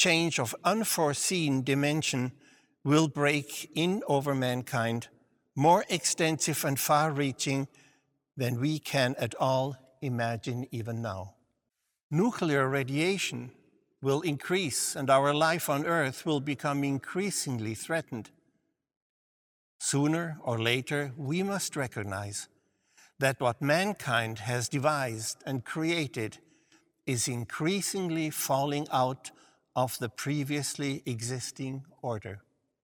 change of unforeseen dimension will break in over mankind, more extensive and far-reaching than we can at all imagine even now. Nuclear radiation will increase, and our life on Earth will become increasingly threatened. Sooner or later, we must recognize that what mankind has devised and created is increasingly falling out of the previously existing order.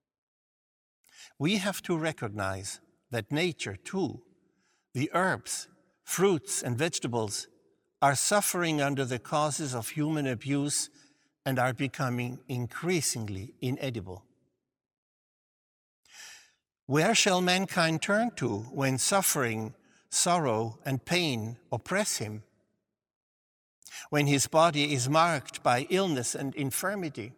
We have to recognize that nature, too, the herbs, fruits, and vegetables, are suffering under the causes of human abuse and are becoming increasingly inedible. Where shall mankind turn to when suffering, sorrow, and pain oppress him? When his body is marked by illness and infirmity?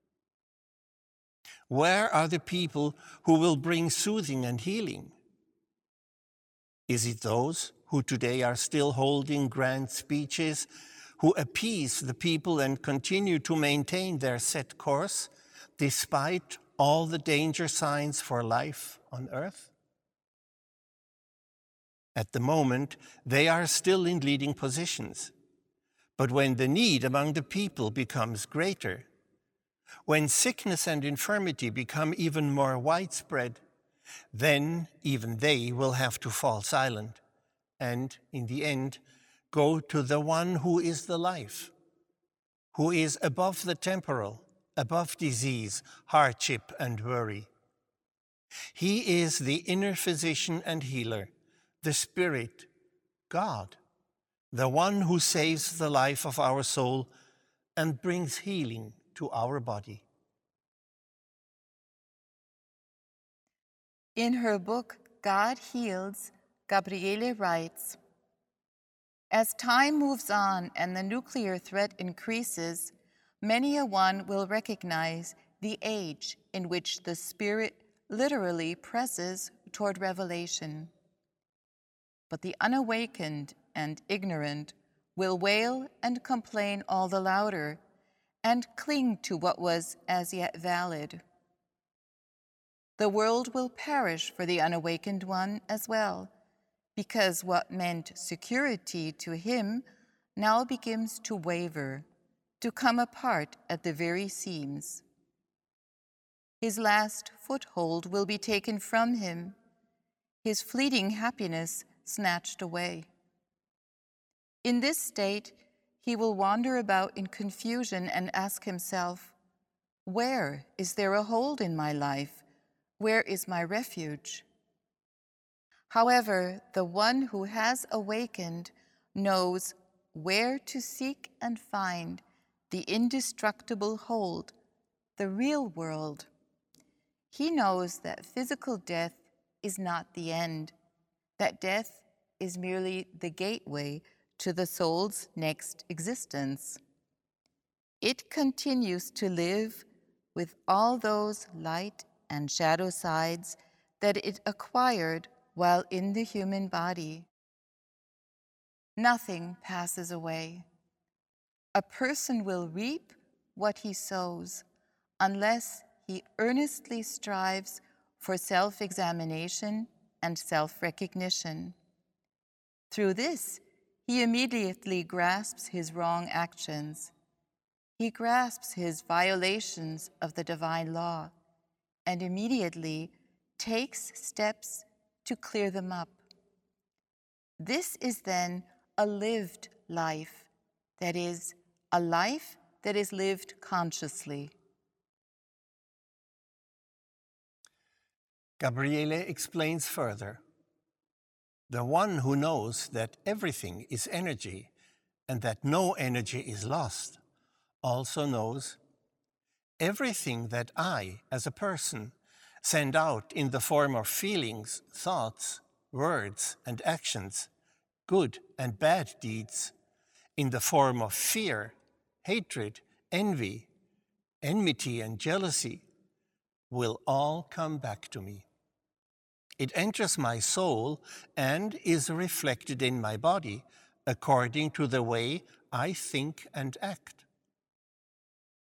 Where are the people who will bring soothing and healing? Is it those who today are still holding grand speeches, who appease the people and continue to maintain their set course despite all the danger signs for life on Earth? At the moment, they are still in leading positions. But when the need among the people becomes greater, when sickness and infirmity become even more widespread, then even they will have to fall silent and, in the end, go to the one who is the life, who is above the temporal, above disease, hardship, and worry. He is the inner physician and healer, the Spirit, God, the one who saves the life of our soul and brings healing to our body. In her book, God Heals, Gabriele writes, "As time moves on and the nuclear threat increases, many a one will recognize the age in which the Spirit literally presses toward revelation. But the unawakened and ignorant will wail and complain all the louder and cling to what was as yet valid. The world will perish for the unawakened one as well, because what meant security to him now begins to waver, to come apart at the very seams. His last foothold will be taken from him, his fleeting happiness snatched away. In this state, he will wander about in confusion and ask himself, 'Where is there a hold in my life? Where is my refuge?' However, the one who has awakened knows where to seek and find the indestructible hold, the real world. He knows that physical death is not the end, that death is merely the gateway to the soul's next existence. It continues to live with all those light and shadow sides that it acquired while in the human body. Nothing passes away. A person will reap what he sows unless he earnestly strives for self-examination and self-recognition. Through this, he immediately grasps his wrong actions. He grasps his violations of the divine law and immediately takes steps to clear them up. This is then a lived life, that is, a life that is lived consciously." Gabriele explains further. The one who knows that everything is energy and that no energy is lost also knows everything that I, as a person, send out in the form of feelings, thoughts, words, and actions, good and bad deeds, in the form of fear, hatred, envy, enmity, and jealousy, will all come back to me. It enters my soul and is reflected in my body according to the way I think and act.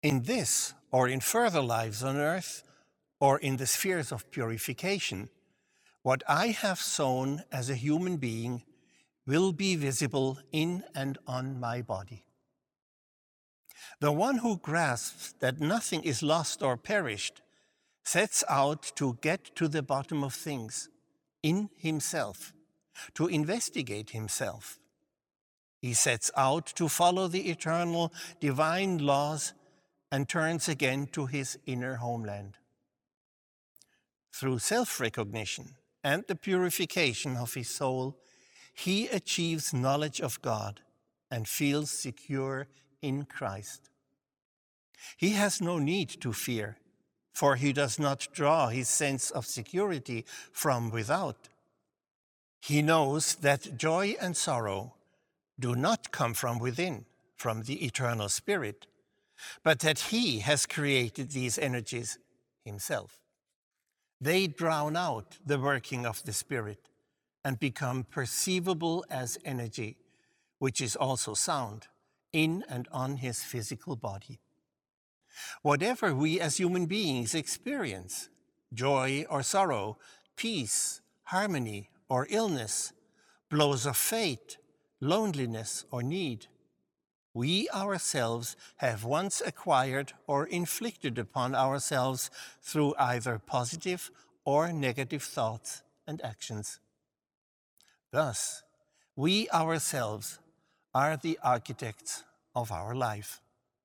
In this, or in further lives on earth, or in the spheres of purification, what I have sown as a human being will be visible in and on my body. The one who grasps that nothing is lost or perished sets out to get to the bottom of things in himself, to investigate himself. He sets out to follow the eternal divine laws and turns again to his inner homeland. Through self-recognition and the purification of his soul, he achieves knowledge of God and feels secure in Christ. He has no need to fear, for he does not draw his sense of security from without. He knows that joy and sorrow do not come from within, from the eternal Spirit, but that he has created these energies himself. They drown out the working of the Spirit and become perceivable as energy, which is also sound, in and on his physical body. Whatever we as human beings experience, joy or sorrow, peace, harmony or illness, blows of fate, loneliness or need, we ourselves have once acquired or inflicted upon ourselves through either positive or negative thoughts and actions. Thus, we ourselves are the architects of our life.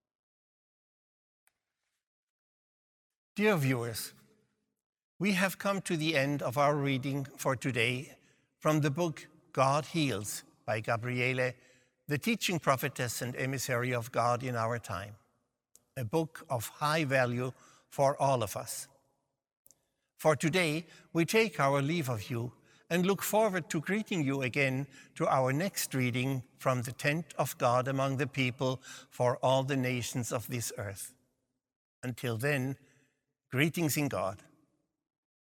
Dear viewers, we have come to the end of our reading for today from the book God Heals by Gabriele, the teaching prophetess and emissary of God in our time, a book of high value for all of us. For today, we take our leave of you and look forward to greeting you again to our next reading from the tent of God among the people for all the nations of this earth. Until then, greetings in God.